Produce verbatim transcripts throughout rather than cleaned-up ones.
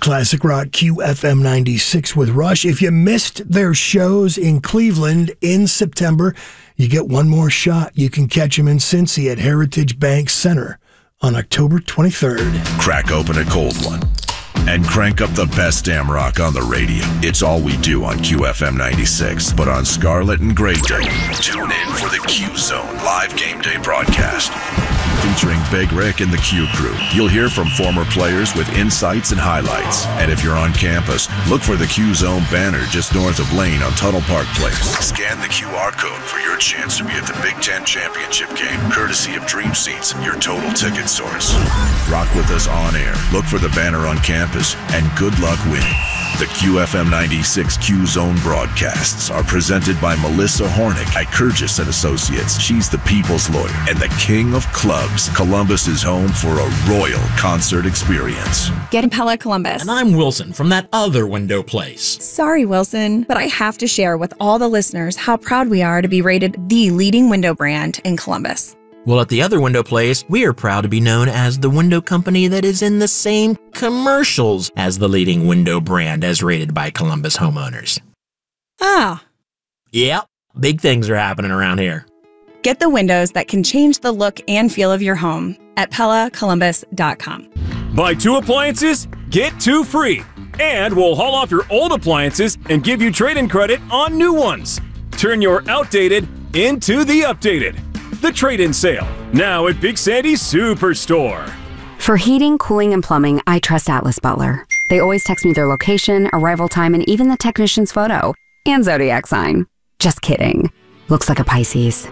Classic Rock Q F M ninety-six with Rush. If you missed their shows in Cleveland in September, you get one more shot. You can catch them in Cincy at Heritage Bank Center on October twenty-third. Crack open a cold one and crank up the best damn rock on the radio. It's all we do on Q F M ninety-six. But on Scarlet and Gray Day, tune in for the Q Zone live game day broadcast. Featuring Big Rick and the Q Crew. You'll hear from former players with insights and highlights. And if you're on campus, look for the Q Zone banner just north of Lane on Tuttle Park Place. Scan the Q R code for your chance to be at the Big Ten Championship game, courtesy of Dream Seats, your total ticket source. Rock with us on air. Look for the banner on campus, and good luck winning. The Q F M ninety-six Q Zone broadcasts are presented by Melissa Hornick at Kurgis and Associates. She's the people's lawyer and the king of clubs. Columbus is home for a royal concert experience. Get Pella Columbus. And I'm Wilson from that other window place. Sorry, Wilson, but I have to share with all the listeners how proud we are to be rated the leading window brand in Columbus. Well, at the other window place, we are proud to be known as the window company that is in the same commercials as the leading window brand as rated by Columbus homeowners. Ah. Yep, big things are happening around here. Get the windows that can change the look and feel of your home at Pella Columbus dot com. Buy two appliances, get two free. And we'll haul off your old appliances and give you trade-in credit on new ones. Turn your outdated into the updated. The trade-in sale, now at Big Sandy's Superstore. For heating, cooling, and plumbing, I trust Atlas Butler. They always text me their location, arrival time, and even the technician's photo. And zodiac sign. Just kidding. Looks like a Pisces.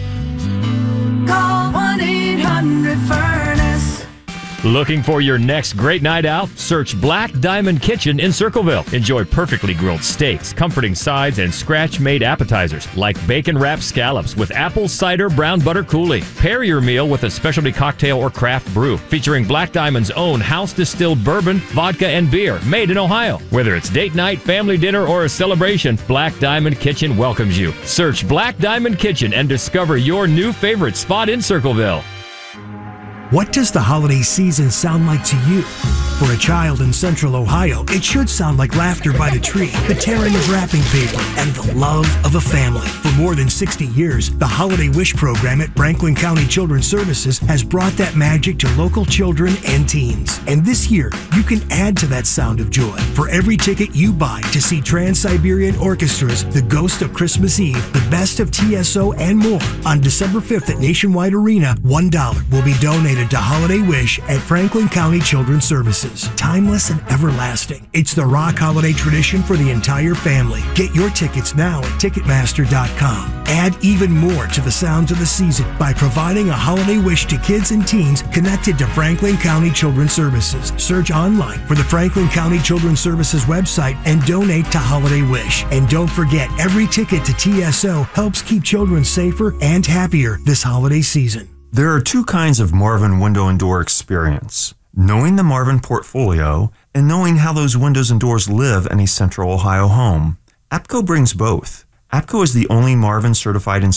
Call one eight hundred furnace. Looking for your next great night out? Search Black Diamond Kitchen in Circleville. Enjoy perfectly grilled steaks, comforting sides, and scratch-made appetizers like bacon-wrapped scallops with apple cider brown butter coulis. Pair your meal with a specialty cocktail or craft brew featuring Black Diamond's own house-distilled bourbon, vodka, and beer made in Ohio. Whether it's date night, family dinner, or a celebration, Black Diamond Kitchen welcomes you. Search Black Diamond Kitchen and discover your new favorite spot in Circleville. What does the holiday season sound like to you? For a child in Central Ohio, it should sound like laughter by the tree, the tearing of wrapping paper, and the love of a family. For more than sixty years, the Holiday Wish program at Franklin County Children's Services has brought that magic to local children and teens. And this year, you can add to that sound of joy. For every ticket you buy to see Trans-Siberian Orchestra's The Ghost of Christmas Eve, The Best of T S O, and more, on December fifth at Nationwide Arena, one dollar will be donated to Holiday Wish at Franklin County Children's Services. Timeless and everlasting. It's the rock holiday tradition for the entire family. Get your tickets now at Ticketmaster dot com. Add even more to the sounds of the season by providing a holiday wish to kids and teens connected to Franklin County Children's Services. Search online for the Franklin County Children's Services website and donate to Holiday Wish. And don't forget, every ticket to T S O helps keep children safer and happier this holiday season. There are two kinds of Marvin window and door experience. Knowing the Marvin portfolio and knowing how those windows and doors live in a Central Ohio home. APCO brings both. APCO is the only Marvin certified